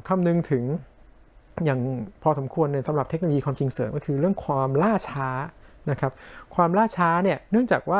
คำนึงถึงอย่างพอสมควรในสำหรับเทคโนโลยีความจริงเสริมก็คือเรื่องความล่าช้านะครับความล่าช้าเนี่ยเนื่องจากว่า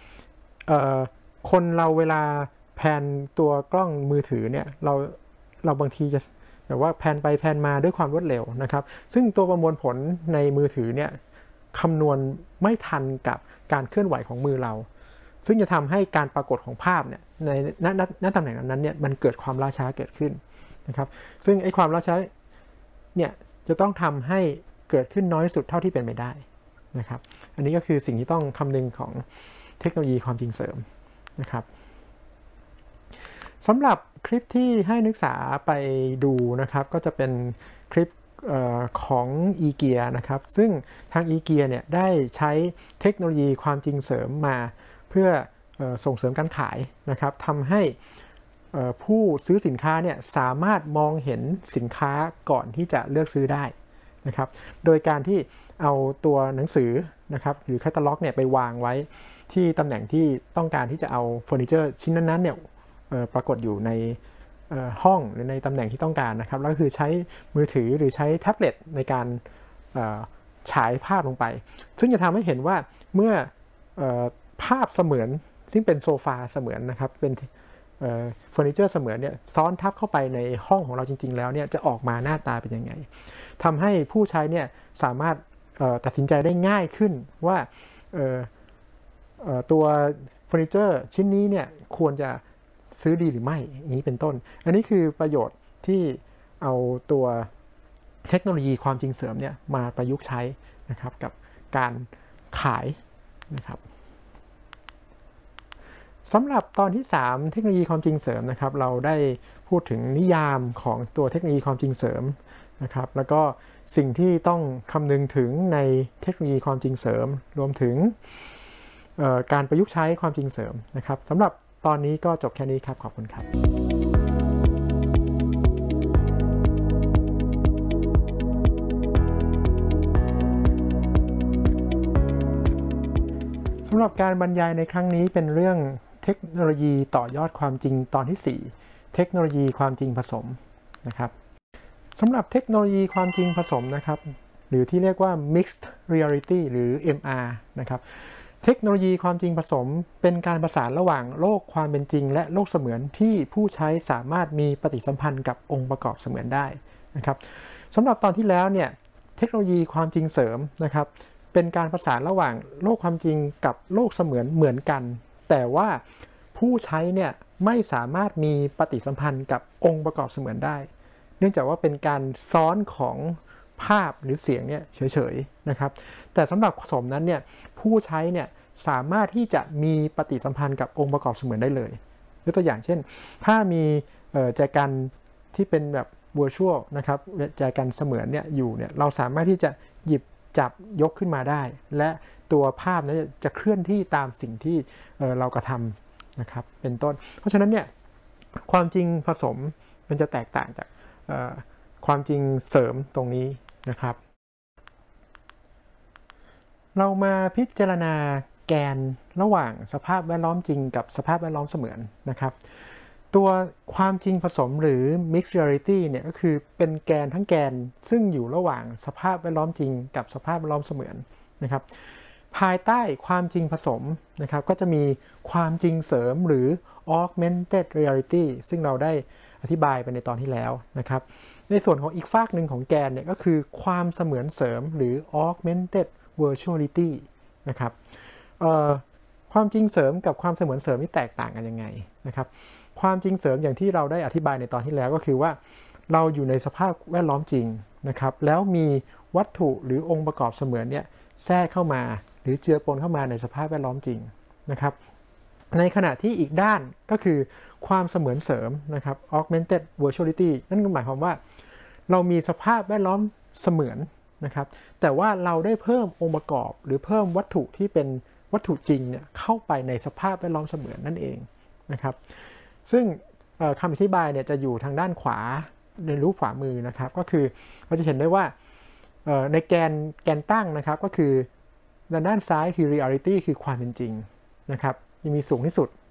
คนเราเวลาแพนตัวกล้องมือถือเนี่ยเราบางทีจะแบบว่าแพนไปแพนมาด้วยความรวดเร็วนะครับซึ่งตัวประมวลผลในมือถือเนี่ยคำนวณไม่ทันกับการเคลื่อนไหวของมือเราซึ่งจะทำให้การปรากฏของภาพเนี่ยในณตำแหน่งนั้นเนี่ยมันเกิดความล่าช้าเกิดขึ้นนะครับซึ่งไอ้ความล่าช้าเนี่ยจะต้องทำให้เกิดขึ้นน้อยสุดเท่าที่เป็นไปได้นะครับอันนี้ก็คือสิ่งที่ต้องคำนึงของเทคโนโลยีความจริงเสริมนะครับสำหรับคลิปที่ให้นักศึกษาไปดูนะครับก็จะเป็นคลิปของ eGear นะครับซึ่งทาง eGear เนี่ยได้ใช้เทคโนโลยีความจริงเสริมมาเพื่อส่งเสริมการขายนะครับทำให้ผู้ซื้อสินค้าเนี่ยสามารถมองเห็นสินค้าก่อนที่จะเลือกซื้อได้นะครับโดยการที่เอาตัวหนังสือนะครับหรือแคตตาล็อกเนี่ยไปวางไว้ที่ตำแหน่งที่ต้องการที่จะเอาเฟอร์นิเจอร์ชิ้นนั้นๆเนี่ยปรากฏอยู่ในห้องหรือในตำแหน่งที่ต้องการนะครับแล้วก็คือใช้มือถือหรือใช้แท็บเล็ตในการฉายภาพลงไปซึ่งจะทำให้เห็นว่าเมื่อภาพเสมือนซึ่งเป็นโซฟาเสมือนนะครับเป็นเฟอร์นิเจอร์เสมือนเนี่ยซ้อนทับเข้าไปในห้องของเราจริงๆแล้วเนี่ยจะออกมาหน้าตาเป็นยังไงทำให้ผู้ใช้เนี่ยสามารถตัดสินใจได้ง่ายขึ้นว่าตัวเฟอร์นิเจอร์ชิ้นนี้เนี่ยควรจะซื้อดีหรือไม่อย่างนี้เป็นต้นอันนี้คือประโยชน์ที่เอาตัวเทคโนโลยีความจริงเสริมเนี่ยมาประยุกต์ใช้นะครับกับการขายนะครับสำหรับตอนที่3เทคโนโลยีความจริงเสริมนะครับเราได้พูดถึงนิยามของตัวเทคโนโลยีความจริงเสริมนะครับแล้วก็สิ่งที่ต้องคำนึงถึงในเทคโนโลยีความจริงเสริมรวมถึงการประยุกต์ใช้ความจริงเสริมนะครับสำหรับตอนนี้ก็จบแค่นี้ครับขอบคุณครับสำหรับการบรรยายในครั้งนี้เป็นเรื่องเทคโนโลยีต่อยอดความจริงตอนที่4เทคโนโลยีความจริงผสมนะครับสำหรับเทคโนโลยีความจริงผสมนะครับหรือที่เรียกว่า Mixed Reality หรือ MR นะครับเทคโนโลยีความจริงผสมเป็นการประสานระหว่างโลกความเป็นจริงและโลกเสมือนที่ผู้ใช้สามารถมีปฏิสัมพันธ์กับองค์ประกอบเสมือนได้นะครับสำหรับตอนที่แล้วเนี่ยเทคโนโลยีความจริงเสริมนะครับเป็นการประสานระหว่างโลกความจริงกับโลกเสมือนเหมือนกันแต่ว่าผู้ใช้เนี่ยไม่สามารถมีปฏิสัมพันธ์กับองค์ประกอบเสมือนได้เนื่องจากว่าเป็นการซ้อนของภาพหรือเสียงเนี่ยเฉยๆนะครับแต่สำหรับผสมนั้นเนี่ยผู้ใช้เนี่ยสามารถที่จะมีปฏิสัมพันธ์กับองค์ประกอบเสมือนได้เลยยกตัวอย่างเช่นถ้ามีแจกันที่เป็นแบบ virtual นะครับแจกันเสมือนเนี่ยอยู่เนี่ยเราสามารถที่จะหยิบจับยกขึ้นมาได้และตัวภาพนั้นจะเคลื่อนที่ตามสิ่งที่เรากระทำนะครับเป็นต้นเพราะฉะนั้นเนี่ยความจริงผสมมันจะแตกต่างจากความจริงเสริมตรงนี้นะครับเรามาพิจารณาแกนระหว่างสภาพแวดล้อมจริงกับสภาพแวดล้อมเสมือนนะครับตัวความจริงผสมหรือ Mixed Reality เนี่ยก็คือเป็นแกนทั้งแกนซึ่งอยู่ระหว่างสภาพแวดล้อมจริงกับสภาพแวดล้อมเสมือนนะครับภายใต้ความจริงผสมนะครับก็จะมีความจริงเสริมหรือ Augmented Reality ซึ่งเราได้อธิบายไปในตอนที่แล้วนะครับในส่วนของอีกฝากหนึ่งของแกนเนี่ยก็คือความเสมือนเสริมหรือ Augmented Virtuality นะครับความจริงเสริมกับความเสมือนเสริมนี่แตกต่างกันยังไงนะครับความจริงเสริมอย่างที่เราได้อธิบายในตอนที่แล้วก็คือว่าเราอยู่ในสภาพแวดล้อมจริงนะครับแล้วมีวัตถุหรือองค์ประกอบเสมือนเนี่ยแทรกเข้ามาหรือเจือปนเข้ามาในสภาพแวดล้อมจริงนะครับในขณะที่อีกด้านก็คือความเสมือนเสริมนะครับ Augmented Virtuality นั่นก็หมายความว่าเรามีสภาพแวดล้อมเสมือนนะครับแต่ว่าเราได้เพิ่มองค์ประกอบหรือเพิ่มวัตถุที่เป็นวัตถุจริงเนี่ยเข้าไปในสภาพแวดล้อมเสมือนนั่นเองนะครับซึ่งคำอธิบายเนี่ยจะอยู่ทางด้านขวาในรูปขวามือนะครับก็คือเราจะเห็นได้ว่าในแกนตั้งนะครับก็คือด้านซ้ายคือ reality คือความเป็นจริงนะครับยังมีสูงที่สุด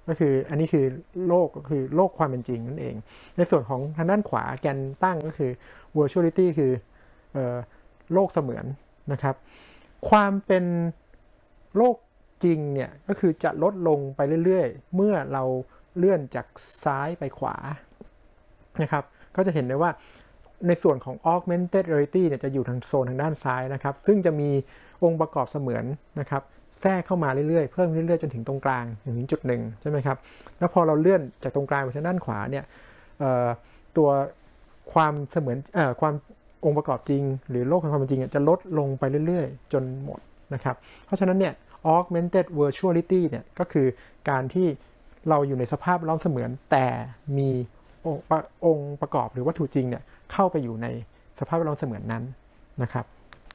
ก็คืออันนี้คือโลกก็คือโลกความเป็นจริงนั่นเองในส่วนของทางด้านขวาแกนตั้งก็คือ virtuality คือโลกเสมือนนะครับความเป็นโลกจริงเนี่ยก็คือจะลดลงไปเรื่อยๆเมื่อเราเลื่อนจากซ้ายไปขวานะครับก็จะเห็นได้ว่าในส่วนของ augmented reality เนี่ยจะอยู่ทางโซนทางด้านซ้ายนะครับซึ่งจะมีองค์ประกอบเสมือนนะครับแทรกเข้ามาเรื่อยๆเพิ่มเรื่อยๆจนถึงตรงกลางถึงจุดหนึ่งใช่ไหมครับแล้วพอเราเลื่อนจากตรงกลางไปทางด้านขวาเนี่ยตัวความเสมือนความองค์ประกอบจริงหรือโลกแห่งความเป็นจริงจะลดลงไปเรื่อยๆจนหมดนะครับเพราะฉะนั้นเนี่ย augmented virtuality เนี่ยก็คือการที่เราอยู่ในสภาพแวดล้อมเสมือนแต่มีองค์ประกอบหรือวัตถุจริงเนี่ยเข้าไปอยู่ในสภาพแวดล้อมเสมือนนั้นนะครับ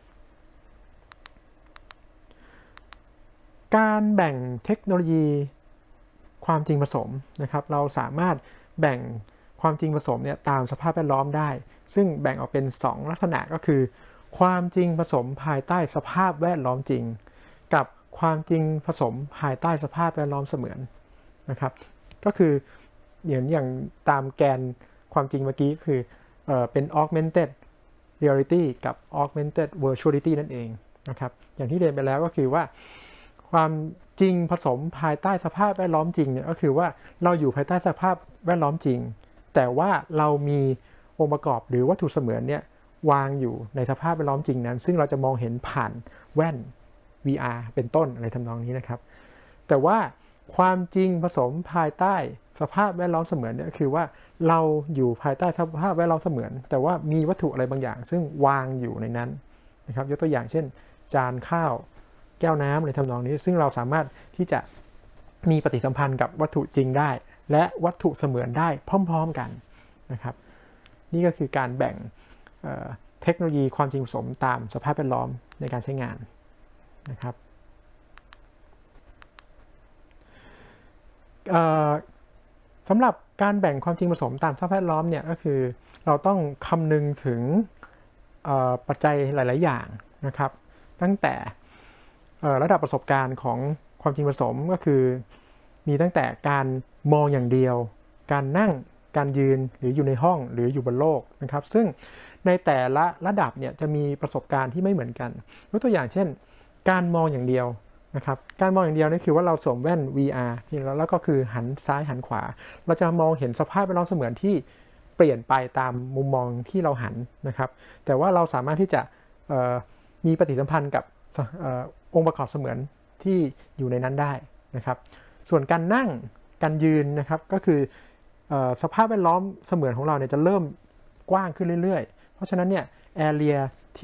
การแบ่งเทคโนโลยีความจริงผสมนะครับเราสามารถแบ่งความจริงผสมเนี่ยตามสภาพแวดล้อมได้ซึ่งแบ่งออกเป็น2ลักษณะก็คือความจริงผสมภายใต้สภาพแวดล้อมจริงกับความจริงผสมภายใต้สภาพแวดล้อมเสมือนนะครับก็คืออย่างตามแกนความจริงเมื่อกี้คือเป็น augmented reality กับ augmented virtuality นั่นเองนะครับอย่างที่เรียนไปแล้วก็คือว่าความจริงผสมภายใต้สภาพแวดล้อมจริงเนี่ยก็คือว่าเราอยู่ภายใต้สภาพแวดล้อมจริงแต่ว่าเรามีองค์ประกอบหรือวัตถุเสมือนเนี่ยวางอยู่ในสภาพแวดล้อมจริงนั้นซึ่งเราจะมองเห็นผ่านแว่น VR เป็นต้นอะไรทำนองนี้นะครับแต่ว่าความจริงผสมภายใต้สภาพแวดล้อมเสมือนเนี่ยคือว่าเราอยู่ภายใต้สภาพแวดล้อมเสมือนแต่ว่ามีวัตถุอะไรบางอย่างซึ่งวางอยู่ในนั้นนะครับยกตัวอย่างเช่นจานข้าวแก้วน้ำอะไรทำนองนี้ซึ่งเราสามารถที่จะมีปฏิสัมพันธ์กับวัตถุจริงได้และวัตถุเสมือนได้พร้อมๆกันนะครับนี่ก็คือการแบ่งเทคโนโลยีความจริงผสมตามสภาพแวดล้อมในการใช้งานนะครับสำหรับการแบ่งความจริงผสมตามสภาพแวดล้อมเนี่ยก็คือเราต้องคำนึงถึงปัจจัยหลายๆอย่างนะครับตั้งแต่ระดับประสบการณ์ของความจริงผสมก็คือมีตั้งแต่การมองอย่างเดียวการนั่งการยืนหรืออยู่ในห้องหรืออยู่บนโลกนะครับซึ่งในแต่ละระดับเนี่ยจะมีประสบการณ์ที่ไม่เหมือนกันยกตัวอย่างเช่นการมองอย่างเดียวนะครับการมองอย่างเดียวนี่คือว่าเราสวมแว่น VR แล้วก็คือหันซ้ายหันขวาเราจะมองเห็นสภาพแวดล้อมเสมือนที่เปลี่ยนไปตามมุมมองที่เราหันนะครับแต่ว่าเราสามารถที่จะมีปฏิสัมพันธ์กับองค์ประกอบเสมือนที่อยู่ในนั้นได้นะครับส่วนการนั่งการยืนนะครับก็คือสภาพแวดล้อมเสมือนของเราเนี่ยจะเริ่มกว้างขึ้นเรื่อยๆเพราะฉะนั้นเนี่ยแอเรีย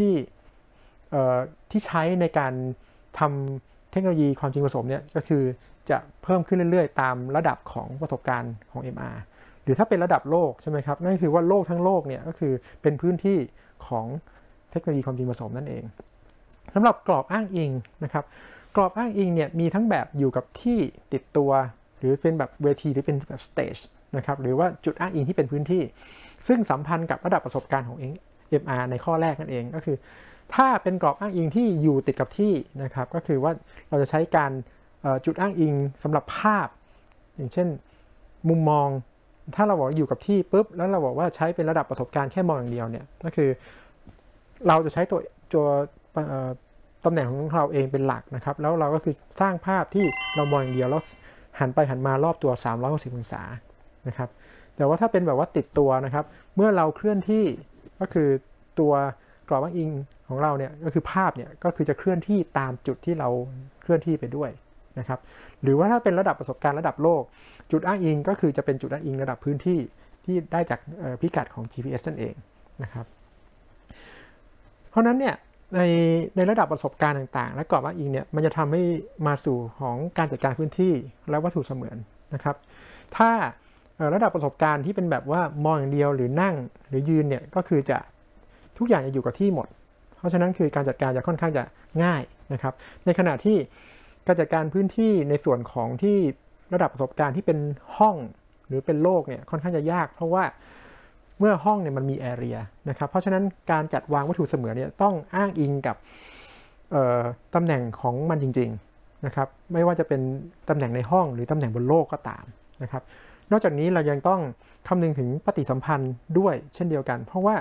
ที่ใช้ในการทำเทคโนโลยีความจริงผสมเนี่ยก็คือจะเพิ่มขึ้นเรื่อยๆตามระดับของประสบการณ์ของ MR หรือถ้าเป็นระดับโลกใช่ไหมครับนั่นคือว่าโลกทั้งโลกเนี่ยก็คือเป็นพื้นที่ของเทคโนโลยีความจริงผสมนั่นเองสำหรับกรอบอ้างอิงนะครับกรอบอ้างอิงเนี่ยมีทั้งแบบอยู่กับที่ติดตัวหรือเป็นแบบเวทีหรือเป็นแบบสเตจนะครับหรือว่าจุดอ้างอิงที่เป็นพื้นที่ซึ่งสัมพันธ์กับระดับประสบการณ์ของ MR ในข้อแรกนั่นเองก็คือถ้าเป็นกรอบอ้างอิงที่อยู่ติดกับที่นะครับก็คือว่าเราจะใช้การจุดอ้างอิงสำหรับภาพอย่างเช่นมุมมองถ้าเราบอกอยู่กับที่ปุ๊บแล้วเราบอกว่าใช้เป็นระดับประสบการณ์แค่มองอย่างเดียวเนี่ยก็คือเราจะใช้ตัวตำแหน่งของเราเองเป็นหลักนะครับแล้วเราก็คือสร้างภาพที่เรามองอย่างเดียวแล้วหันไปหันมารอบตัว360องศานะครับแต่ว่าถ้าเป็นแบบว่าติดตัวนะครับเมื่อเราเคลื่อนที่ก็คือตัวกรอบอ้างอิงของเราเนี่ยก็คือภาพเนี่ยก็คือจะเคลื่อนที่ตามจุดที่เราเคลื่อนที่ไปด้วยนะครับหรือว่าถ้าเป็นระดับประสบการณ์ระดับโลกจุดอ้างอิงก็คือจะเป็นจุดอ้างอิงระดับพื้นที่ที่ได้จากพิกัดของ GPS นั่นเองนะครับเพราะนั้นเนี่ยในระดับประสบการณ์ต่างๆและกรอบอ้างอิงเนี่ยมันจะทำให้มาสู่ของการจัดการพื้นที่และวัตถุเสมือนนะครับถ้าระดับประสบการณ์ที่เป็นแบบว่ามองอย่างเดียวหรือนั่งหรือยืนเนี่ยก็คือจะทุกอย่างจะอยู่กับที่หมดเพราะฉะนั้นคือการจัดการจะค่อนข้างจะง่ายนะครับในขณะที่การจัดการพื้นที่ในส่วนของที่ระดับประสบการณ์ที่เป็นห้องหรือเป็นโลกเนี่ยค่อนข้างจะยากเพราะว่าเมื่อห้องเนี่ยมันมีแอเรียนะครับเพราะฉะนั้นการจัดวางวัตถุเสมือนเนี่ยต้องอ้างอิงกับตำแหน่งของมันจริงๆนะครับไม่ว่าจะเป็นตำแหน่งในห้องหรือตำแหน่งบนโลกก็ตามนะครับนอกจากนี้เรายังต้องคำนึงถึงปฏิสัมพันธ์ด้วยเช่นเดียวกันเพราะว่า